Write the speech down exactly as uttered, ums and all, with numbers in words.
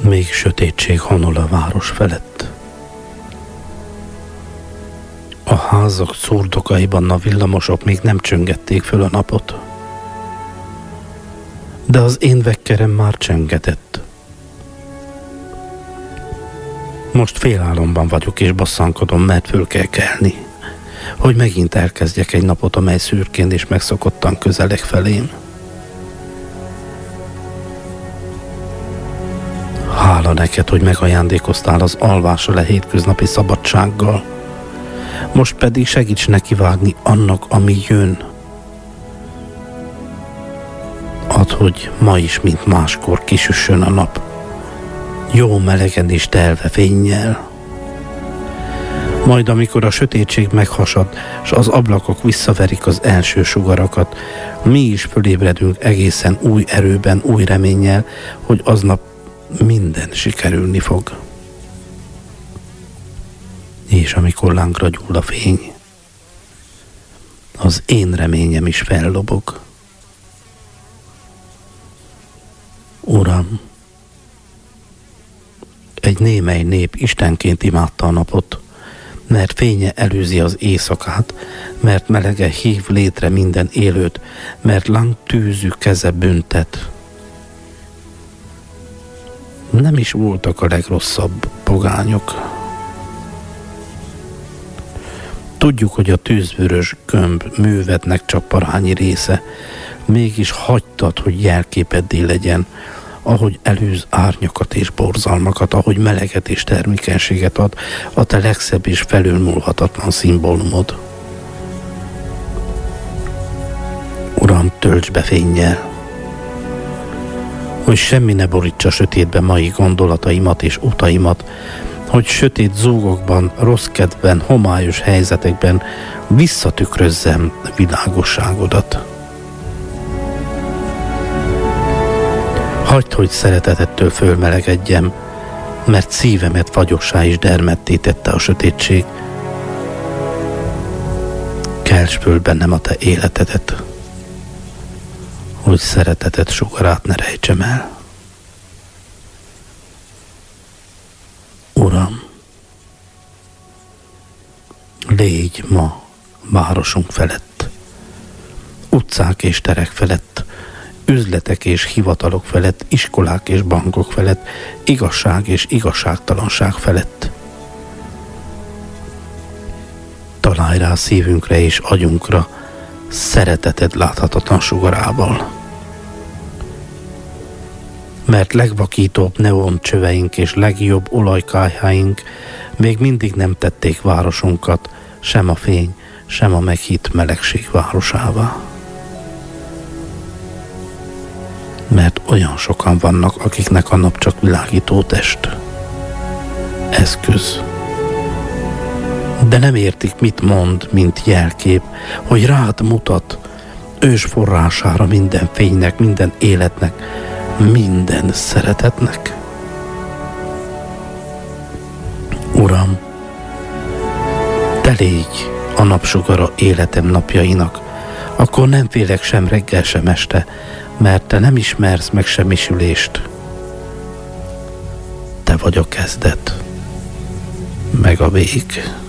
Még sötétség honol a város felett. A házak szurdokaiban a villamosok még nem csöngették föl a napot. De az én vekkerem már csöngetett. Most félálomban vagyok és basszankodom, mert föl kell kelni, hogy megint elkezdjek egy napot, amely szürkén és megszokottan közeleg felém. Hála neked, hogy megajándékoztál az alvással a hétköznapi szabadsággal. Most pedig segíts nekivágni annak, ami jön. Add, hogy ma is, mint máskor kisüssön a nap. Jó melegen és telve fénnyel. Majd amikor a sötétség meghasad, s az ablakok visszaverik az első sugarakat, mi is fölébredünk egészen új erőben, új reménnyel, hogy aznap minden sikerülni fog. És amikor lángra gyúl a fény, az én reményem is fellobog. Uram, egy némely nép istenként imádta a napot, mert fénye előzi az éjszakát, mert melege hív létre minden élőt, mert láng tűzű keze büntet. Nem is voltak a legrosszabb pogányok. Tudjuk, hogy a tűzvörös gömb művednek csak parányi része, mégis hagytad, hogy jelképeddé legyen, ahogy előz árnyakat és borzalmakat, ahogy meleget és termékenységet ad, a te legszebb és felülmúlhatatlan szimbólumod. Uram, tölts be fénnyel, hogy semmi ne borítsa sötétbe mai gondolataimat és utaimat, hogy sötét zúgokban, rossz kedvben, homályos helyzetekben visszatükrözzem világosságodat. Hagyd, hogy szeretetettől fölmelegedjem, mert szívemet fagyossá és dermedté tette a sötétség. Kelts föl bennem a te életedet, hogy szereteted sugarát ne rejtsem el. Uram, légy ma városunk felett, utcák és terek felett, üzletek és hivatalok felett, iskolák és bankok felett, igazság és igazságtalanság felett. Találj rá szívünkre és agyunkra szereteted láthatatlan sugarával. Mert legvakítóbb neon csöveink és legjobb olajkályháink még mindig nem tették városunkat sem a fény, sem a meghitt melegség városává. Mert olyan sokan vannak, akiknek a nap csak világító test, eszköz. De nem értik, mit mond, mint jelkép, hogy rád mutat, ős forrására minden fénynek, minden életnek, minden szeretetnek. Uram, te légy a napsugara életem napjainak, akkor nem félek sem reggel, sem este, mert te nem ismersz meg semmisülést. Te vagy a kezdet, meg a vég.